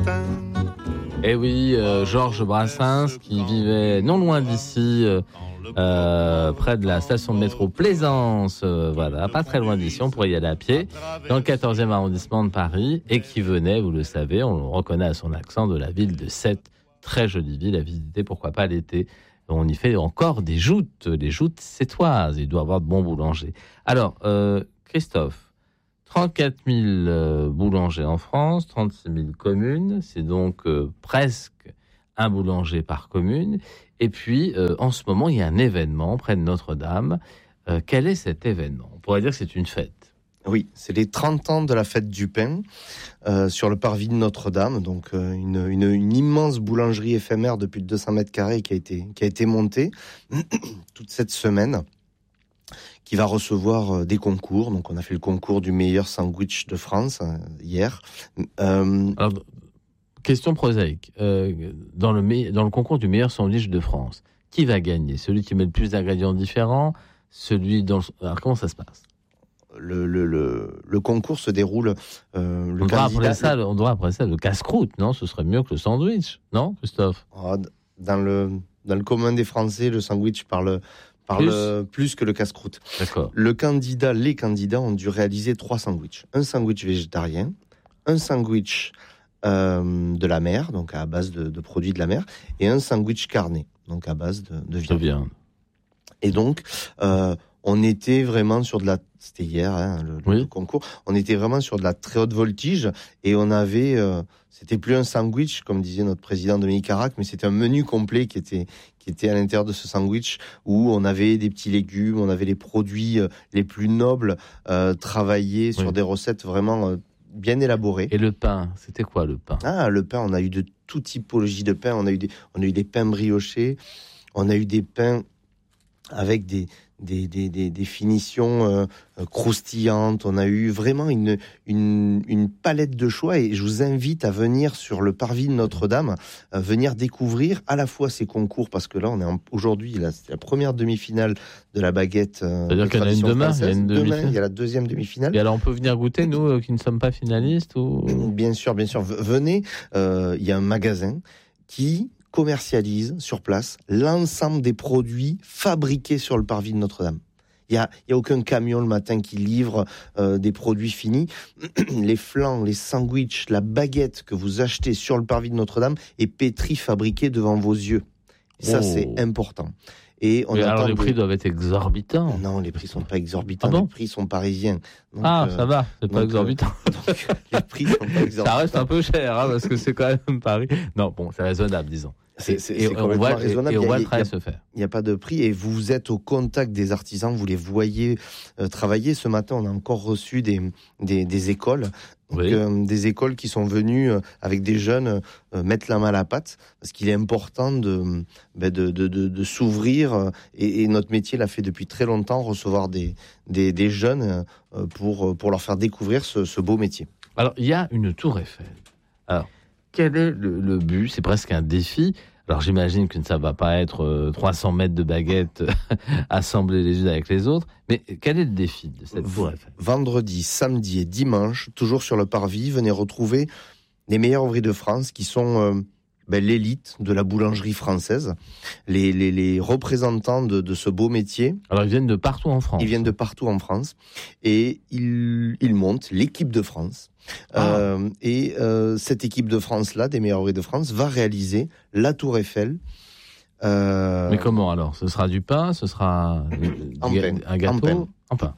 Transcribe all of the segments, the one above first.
matin. Eh oui, Georges Brassens qui vivait non loin d'ici, près de la station de métro Plaisance, voilà, pas très loin d'ici, on pourrait y aller à pied, dans le 14e arrondissement de Paris, et qui venait, vous le savez, on le reconnaît à son accent, de la ville de Sète, très jolie ville à visiter, pourquoi pas l'été. On y fait encore des joutes, les joutes sétoises, il doit y avoir de bons boulangers. Alors, Christophe, 34 000 boulangers en France, 36 000 communes, c'est donc presque un boulanger par commune. Et puis, en ce moment, il y a un événement près de Notre-Dame. Quel est cet événement ? On pourrait dire que c'est une fête. Oui, c'est les 30 ans de la fête du pain sur le parvis de Notre-Dame. Donc, une immense boulangerie éphémère de plus de 200 mètres carrés qui a été montée toute cette semaine, qui va recevoir des concours. Donc, on a fait le concours du meilleur sandwich de France hier. Alors, question prosaïque. Dans le concours du meilleur sandwich de France, qui va gagner ? Celui qui met le plus d'ingrédients différents ? Alors, comment ça se passe ? Le concours se déroule. On doit après ça le casse-croûte, non ? Ce serait mieux que le sandwich, non, Christophe ? Dans le commun des Français, le sandwich parle plus que le casse-croûte. D'accord. Les candidats ont dû réaliser 3 sandwichs. Un sandwich végétarien, un sandwich de la mer, donc à base de produits de la mer, et un sandwich carné, donc à base de viande. Et donc, on était vraiment sur de la... C'était hier, le concours. On était vraiment sur de la très haute voltige, et on avait... c'était plus un sandwich, comme disait notre président Dominique Carac, mais c'était un menu complet qui était à l'intérieur de ce sandwich, où on avait des petits légumes, on avait les produits les plus nobles, travaillés sur des recettes vraiment bien élaborées. Et le pain, c'était quoi le pain ? Le pain, on a eu de toute typologie de pain. On a eu des pains briochés, on a eu des pains avec des finitions croustillantes. On a eu vraiment une palette de choix, et je vous invite à venir sur le parvis de Notre-Dame, venir découvrir à la fois ces concours, parce que là aujourd'hui c'est la première demi-finale de la baguette. C'est-à-dire qu'il y en a une demain, demain, il y a la deuxième demi-finale. Et alors on peut venir goûter, nous qui ne sommes pas finalistes ou... Bien sûr, venez, il y a un magasin qui commercialise sur place l'ensemble des produits fabriqués sur le parvis de Notre-Dame. Il y a aucun camion le matin qui livre des produits finis. Les flans, les sandwichs, la baguette que vous achetez sur le parvis de Notre-Dame est pétrie, fabriquée devant vos yeux. Ça, c'est important. Et alors les prix doivent être exorbitants. Non, les prix sont pas exorbitants. Les prix sont parisiens. Donc, ça va, c'est pas exorbitant. Donc, les prix sont pas exorbitants. Ça reste un peu cher, parce que c'est quand même Paris. Non, bon, c'est raisonnable, disons. C'est complètement raisonnable. Et on voit le travail se faire. Il n'y a pas de prix, et vous êtes au contact des artisans, vous les voyez travailler. Ce matin, on a encore reçu des écoles. Donc, des écoles qui sont venues avec des jeunes mettre la main à la pâte, parce qu'il est important de s'ouvrir, et notre métier l'a fait depuis très longtemps, recevoir des jeunes pour leur faire découvrir ce beau métier. Alors, il y a une tour Eiffel. Alors, quel est le but ? C'est presque un défi. Alors, j'imagine que ça ne va pas être 300 mètres de baguettes assemblées les unes avec les autres. Mais quel est le défi de cette tour Eiffel ? Vendredi, samedi et dimanche, toujours sur le parvis, venez retrouver les meilleurs ouvriers de France qui sont l'élite de la boulangerie française, les représentants de ce beau métier. Alors, ils viennent de partout en France. Ils viennent de partout en France, et ils montent l'équipe de France. Cette équipe de France-là, des meilleurs ouvriers de France, va réaliser la tour Eiffel. Mais comment alors ? Ce sera du pain ? Ce sera un gâteau ? En pain.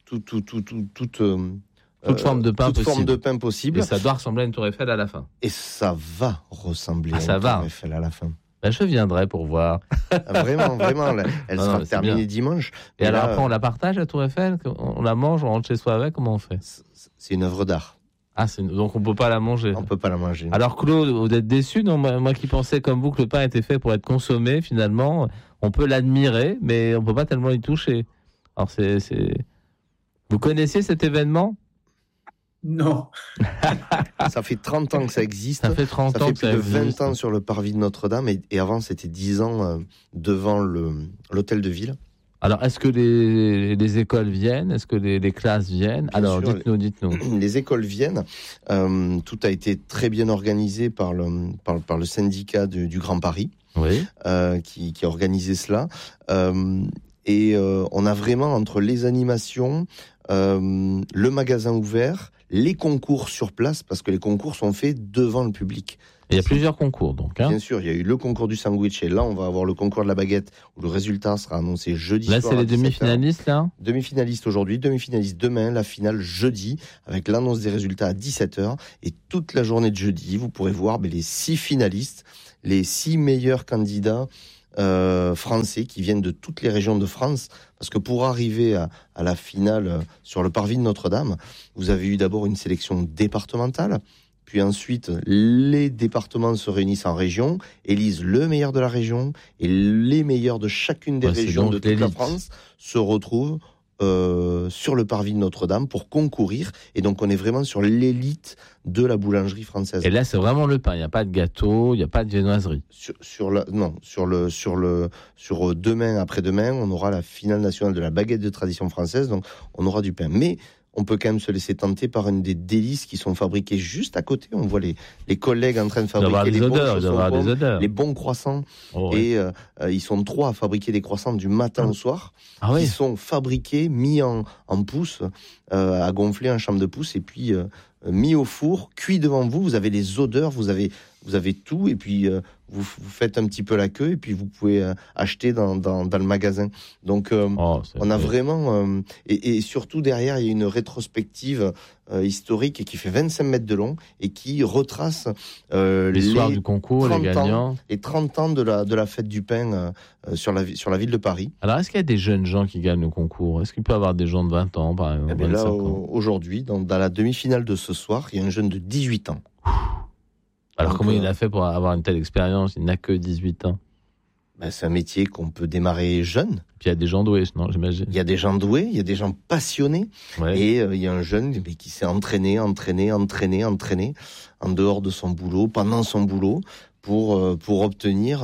Toute forme de pain toute possible. Forme de pain possible. Et ça doit ressembler à une tour Eiffel à la fin. Et ça va ressembler à une tour Eiffel à la fin. Je viendrai pour voir. Vraiment, elle sera terminée dimanche. Et alors après, on la partage, la tour Eiffel ? On la mange, on rentre chez soi avec ? Comment on fait ? C'est une œuvre d'art. Donc on ne peut pas la manger. On ne peut pas la manger. Alors Claude, vous êtes déçu ? Non, moi qui pensais comme vous que le pain était fait pour être consommé, finalement, on peut l'admirer, mais on ne peut pas tellement y toucher. Alors Vous connaissiez cet événement ? Non. Ça fait 30 ans que ça existe. Ça fait 30 ans que ça existe. Ça fait plus de 20 ans sur le parvis de Notre-Dame, et avant c'était 10 ans devant l'hôtel de ville. Alors, est-ce que les écoles viennent? Est-ce que les classes viennent? Bien Alors, sûr, dites-nous. les écoles viennent. Tout a été très bien organisé par le syndicat du Grand Paris, Oui. qui a organisé cela. On a vraiment, entre les animations, le magasin ouvert, les concours sur place, parce que les concours sont faits devant le public. Il y a plusieurs concours, donc. Hein. Bien sûr, il y a eu le concours du sandwich, et là, on va avoir le concours de la baguette, où le résultat sera annoncé jeudi Là, soir. c'est à les 17h. demi-finalistes, là? Demi-finaliste aujourd'hui, demi-finaliste demain, la finale jeudi, avec l'annonce des résultats à 17h. Et toute la journée de jeudi, vous pourrez voir les 6 finalistes, les 6 meilleurs candidats français qui viennent de toutes les régions de France. Parce que pour arriver à la finale sur le parvis de Notre-Dame, vous avez eu d'abord une sélection départementale. Puis ensuite, les départements se réunissent en région, élisent le meilleur de la région, et les meilleurs de chacune des régions de toute la France se retrouvent sur le parvis de Notre-Dame pour concourir. Et donc, on est vraiment sur l'élite de la boulangerie française. Et là, c'est vraiment le pain. Il n'y a pas de gâteau, il n'y a pas de viennoiserie. Sur demain, après-demain, on aura la finale nationale de la baguette de tradition française. Donc, on aura du pain. Mais on peut quand même se laisser tenter par une des délices qui sont fabriquées juste à côté. On voit les collègues en train de fabriquer les bons croissants. Oh, ouais. Et ils sont 3 à fabriquer des croissants du matin au soir. Ah oui. Qui sont fabriqués, mis en pousse, à gonfler en chambre de pousse, et puis mis au four, cuit devant vous. Vous avez les odeurs, vous avez tout, et puis vous faites un petit peu la queue, et puis vous pouvez acheter dans le magasin. Donc on a vraiment et surtout derrière, il y a une rétrospective historique qui fait 25 mètres de long et qui retrace l'histoire du concours, les gagnants, et 30 ans de la fête du pain sur la ville de Paris. Alors, est-ce qu'il y a des jeunes gens qui gagnent le concours? Est-ce qu'il peut y avoir des gens de 20 ans, par exemple? Là, aujourd'hui, dans la demi-finale de ce soir, il y a un jeune de 18 ans. Alors, comment il a fait pour avoir une telle expérience? Il n'a que 18 ans. C'est un métier qu'on peut démarrer jeune. Puis il y a des gens doués, non, j'imagine. Il y a des gens doués, il y a des gens passionnés. Ouais. Et il y a un jeune qui s'est entraîné en dehors de son boulot, pendant son boulot, pour obtenir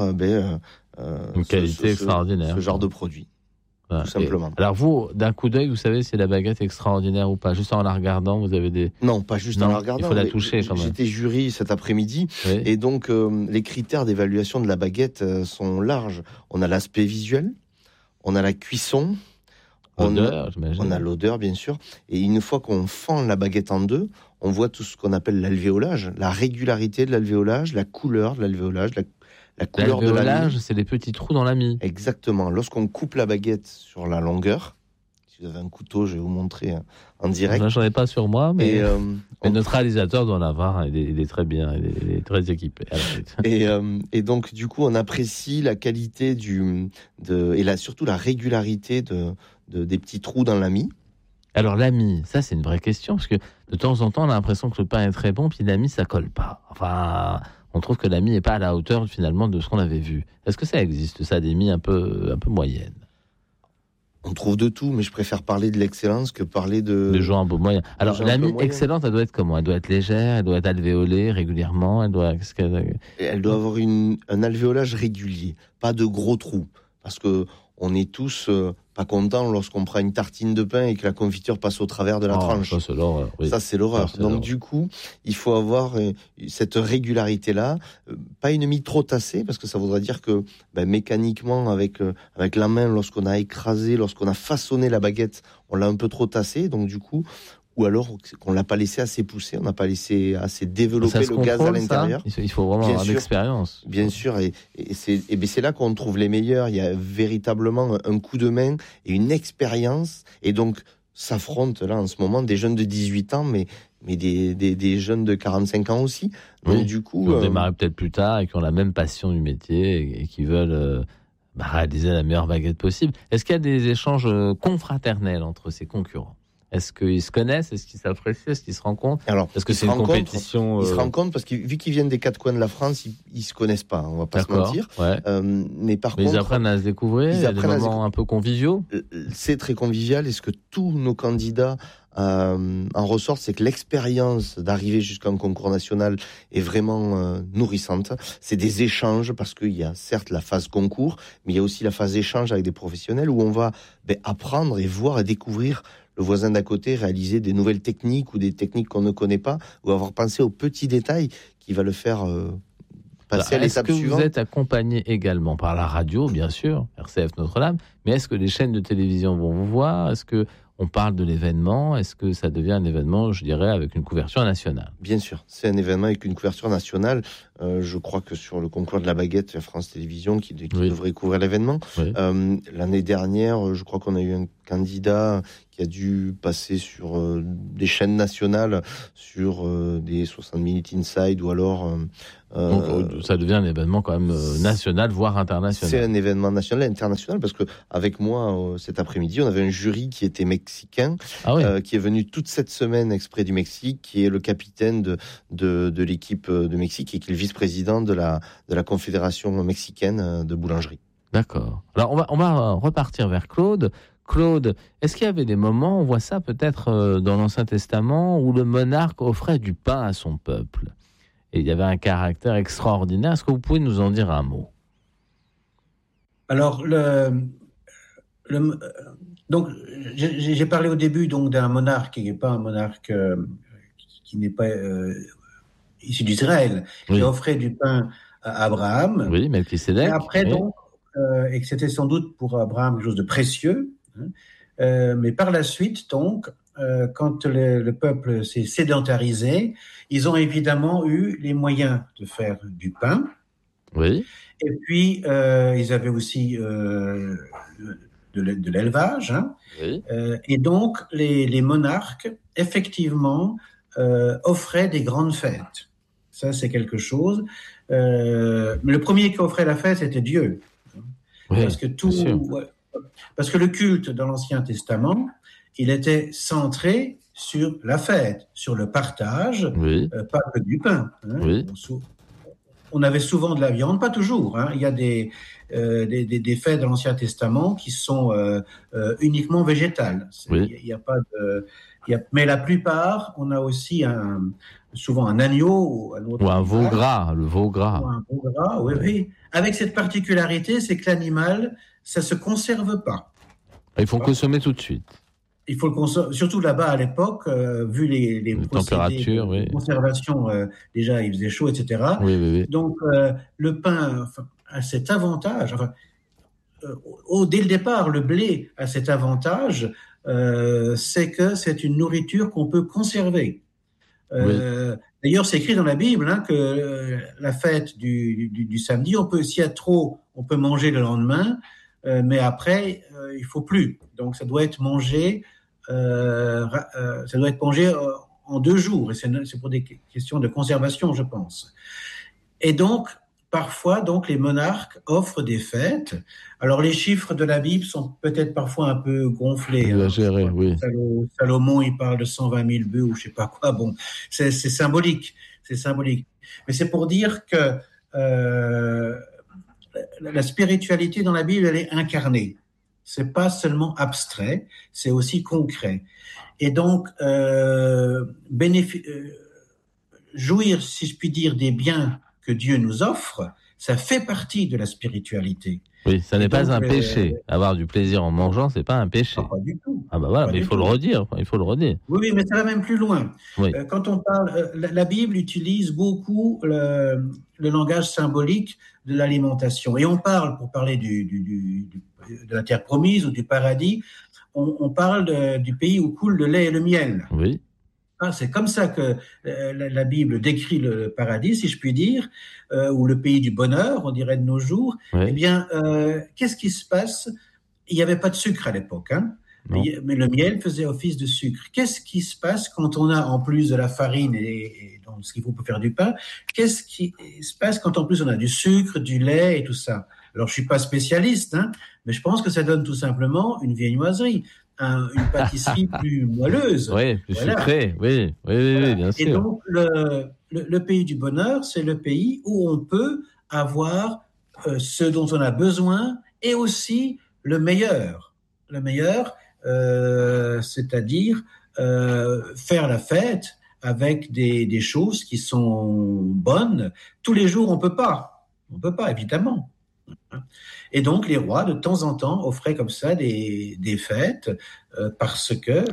une qualité extraordinaire. Ce genre de produit. Tout simplement. Alors vous, d'un coup d'œil, vous savez si la baguette est extraordinaire ou pas? Juste en la regardant, vous avez des... Non, pas juste en la regardant. Il faut la toucher quand même. J'étais jury cet après-midi, oui. Et donc les critères d'évaluation de la baguette sont larges. On a l'aspect visuel, on a la cuisson, l'odeur, on a l'odeur bien sûr, et une fois qu'on fend la baguette en deux, on voit tout ce qu'on appelle l'alvéolage, la régularité de l'alvéolage, la couleur de l'alvéolage, la couleur de la mie. C'est les petits trous dans la mie. Exactement. Lorsqu'on coupe la baguette sur la longueur, si vous avez un couteau, je vais vous montrer en direct. Moi, j'en ai pas sur moi, mais notre réalisateur doit en avoir. Il est très bien, il est très équipé. Et donc, du coup, on apprécie la qualité surtout la régularité des petits trous dans la mie. Alors, la mie, ça, c'est une vraie question, parce que de temps en temps, on a l'impression que le pain est très bon, puis la mie, ça colle pas. Enfin... On trouve que la mie n'est pas à la hauteur finalement de ce qu'on avait vu. Est-ce que ça existe, ça, desmies un peu moyennes? On trouve de tout, mais je préfère parler de l'excellence que parler de gens un peu moyens. Alors la mie excellente, elle doit être comment? Elle doit être légère, elle doit être alvéolée régulièrement, elle doit avoir un alvéolage régulier, pas de gros trous, parce que on est tous pas contents lorsqu'on prend une tartine de pain et que la confiture passe au travers de la tranche. Ça, c'est l'horreur. Oui. Ça, c'est l'horreur. Donc, du coup, il faut avoir cette régularité-là. Pas une mie trop tassée, parce que ça voudrait dire que mécaniquement, avec la main, lorsqu'on a écrasé, lorsqu'on a façonné la baguette, on l'a un peu trop tassée. Donc, du coup... Ou alors qu'on ne l'a pas laissé assez pousser, on n'a pas laissé assez développer le gaz à l'intérieur. Il faut vraiment avoir l'expérience. Bien sûr, et c'est là qu'on trouve les meilleurs. Il y a véritablement un coup de main et une expérience. Et donc, s'affrontent là en ce moment des jeunes de 18 ans, mais des jeunes de 45 ans aussi. Donc, oui, du coup, qui ont démarré peut-être plus tard et qui ont la même passion du métier et qui veulent réaliser la meilleure baguette possible. Est-ce qu'il y a des échanges confraternels entre ces concurrents? Est-ce qu'ils se connaissent? Est-ce qu'ils s'apprécient? Est-ce qu'ils se rencontrent? Alors, parce que c'est une compétition. Ils se rencontrent parce que vu qu'ils viennent des 4 coins de la France, ils se connaissent pas. On va pas se mentir. Ouais. Mais par contre, ils apprennent à se découvrir. Il y a des moments un peu conviviaux. C'est très convivial. Et ce que tous nos candidats en ressort, c'est que l'expérience d'arriver jusqu'à un concours national est vraiment nourrissante. C'est des échanges, parce qu'il y a certes la phase concours, mais il y a aussi la phase échange avec des professionnels où on va apprendre et voir et découvrir le voisin d'à côté réaliser des nouvelles techniques ou des techniques qu'on ne connaît pas, ou avoir pensé aux petits détails qui va le faire passer à l'étape suivante. Est-ce que vous êtes accompagné également par la radio, bien sûr, RCF Notre-Dame, mais est-ce que les chaînes de télévision vont vous voir ? Est-ce qu'on parle de l'événement ? Est-ce que ça devient un événement, je dirais, avec une couverture nationale ? Bien sûr, c'est un événement avec une couverture nationale. Je crois que sur le concours de la baguette, il y a France Télévisions qui devrait couvrir l'événement. Oui. L'année dernière, je crois qu'on a eu un candidat qui a dû passer sur des chaînes nationales, sur des 60 Minutes Inside, ou alors... Donc, ça devient un événement quand même national, voire international. C'est un événement national et international, parce que avec moi, cet après-midi, on avait un jury qui était mexicain, qui est venu toute cette semaine exprès du Mexique, qui est le capitaine de l'équipe de Mexique et qui est le vice-président de la Confédération mexicaine de boulangerie. D'accord. Alors, on va repartir vers Claude. Claude, est-ce qu'il y avait des moments, on voit ça peut-être dans l'Ancien Testament, où le monarque offrait du pain à son peuple ? Et il y avait un caractère extraordinaire. Est-ce que vous pouvez nous en dire un mot ? Alors, donc, j'ai parlé au début donc d'un monarque qui n'est pas un monarque qui n'est pas issu d'Israël, qui offrait du pain à Abraham. Oui, Melchisédek. Et après, donc, et que c'était sans doute pour Abraham quelque chose de précieux. Mais par la suite, donc, quand le peuple s'est sédentarisé, ils ont évidemment eu les moyens de faire du pain. Oui. Et puis, ils avaient aussi de l'élevage. Oui. Et donc, les monarques, effectivement, offraient des grandes fêtes. Ça, c'est quelque chose. Mais le premier qui offrait la fête, c'était Dieu. Oui, parce que le culte dans l'Ancien Testament, il était centré sur la fête, sur le partage, pas que du pain. Oui. On avait souvent de la viande, pas toujours. Il y a des fêtes dans l'Ancien Testament qui sont uniquement végétales. Il y a pas de, mais la plupart, on a aussi souvent un agneau ou un veau gras, le veau gras. Ou un veau gras, oui. Avec cette particularité, c'est que l'animal, ça se conserve pas. Il faut consommer tout de suite. Il faut le consommer, surtout là-bas à l'époque, vu les températures, de conservation, déjà il faisait chaud, etc. Oui. Donc le pain a cet avantage. Dès le départ, le blé a cet avantage, c'est que c'est une nourriture qu'on peut conserver. D'ailleurs, c'est écrit dans la Bible que la fête du samedi, s'il y a trop, on peut manger le lendemain, mais après, il faut plus. Donc, ça doit être mangé, en 2 jours. Et c'est pour des questions de conservation, je pense. Et donc, parfois, donc, les monarques offrent des fêtes. Alors, les chiffres de la Bible sont peut-être parfois un peu gonflés. Exagérés, oui. Salomon, il parle de 120 000 bœufs ou je sais pas quoi. Bon, c'est symbolique. C'est symbolique. Mais c'est pour dire que la spiritualité dans la Bible, elle est incarnée. C'est pas seulement abstrait, c'est aussi concret. Et donc, jouir, si je puis dire, des biens que Dieu nous offre, ça fait partie de la spiritualité. Oui, ça n'est pas un péché. Avoir du plaisir en mangeant, c'est pas un péché. Pas du tout. Ah bah voilà, mais il faut le redire. Oui, mais ça va même plus loin. Oui. Quand on parle, la Bible utilise beaucoup le langage symbolique de l'alimentation. Et on parle, pour parler de la terre promise ou du paradis, on parle du pays où coule le lait et le miel. Oui. C'est comme ça que la Bible décrit le paradis, si je puis dire, ou le pays du bonheur, on dirait de nos jours. Oui. Eh bien, qu'est-ce qui se passe ? Il n'y avait pas de sucre à l'époque, mais le miel faisait office de sucre. Qu'est-ce qui se passe quand on a, en plus de la farine et donc ce qu'il faut pour faire du pain, qu'est-ce qui se passe quand en plus on a du sucre, du lait et tout ça ? Alors, je suis pas spécialiste, mais je pense que ça donne tout simplement une viennoiserie. Une pâtisserie plus moelleuse. Oui, plus sucrée, oui, bien sûr. Et donc, le pays du bonheur, c'est le pays où on peut avoir ce dont on a besoin et aussi le meilleur. Le meilleur, c'est-à-dire faire la fête avec des choses qui sont bonnes. Tous les jours, on peut pas, évidemment. Et donc, les rois, de temps en temps, offraient comme ça des fêtes parce que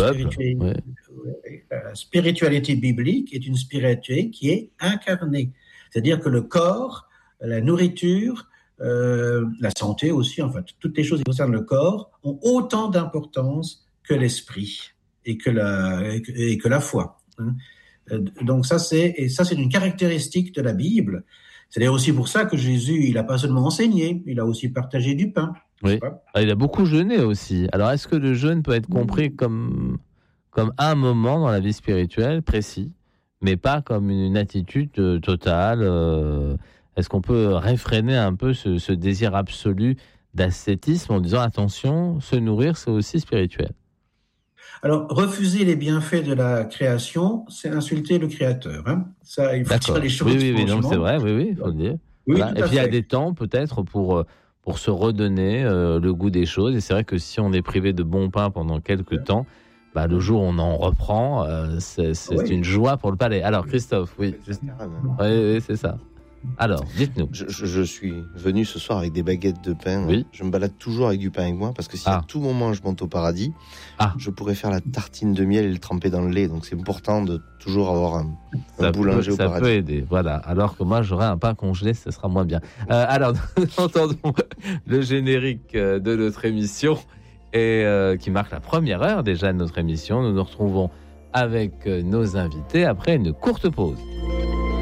la spiritualité biblique est une spiritualité qui est incarnée. C'est-à-dire que le corps, la nourriture, la santé aussi, en fait, toutes les choses qui concernent le corps ont autant d'importance que l'esprit et que la foi. Donc ça, c'est une caractéristique de la Bible. C'est d'ailleurs aussi pour ça que Jésus, il n'a pas seulement enseigné, il a aussi partagé du pain. Oui, il a beaucoup jeûné aussi. Alors, est-ce que le jeûne peut être compris comme un moment dans la vie spirituelle précis, mais pas comme une attitude totale Est-ce qu'on peut réfréner un peu ce désir absolu d'ascétisme en disant attention, se nourrir, c'est aussi spirituel? Alors, refuser les bienfaits de la création, c'est insulter le Créateur. Hein. Ça, il faut dire les choses. Oui, non, c'est vrai, il faut le dire. Oui, voilà. Et puis, il y a des temps, peut-être, pour se redonner le goût des choses. Et c'est vrai que si on est privé de bon pain pendant quelques temps, le jour où on en reprend, c'est une joie pour le palais. Alors, Christophe, oui, c'est ça. Alors, dites-nous. Je suis venu ce soir avec des baguettes de pain. Oui. Je me balade toujours avec du pain avec moi parce que si à tout moment je monte au paradis, je pourrais faire la tartine de miel et le tremper dans le lait. Donc c'est important de toujours avoir un boulanger au paradis. Ça peut aider, voilà. Alors que moi j'aurais un pain congelé, ce sera moins bien. Alors, nous entendons le générique de notre émission et qui marque la première heure déjà de notre émission. Nous nous retrouvons avec nos invités après une courte pause.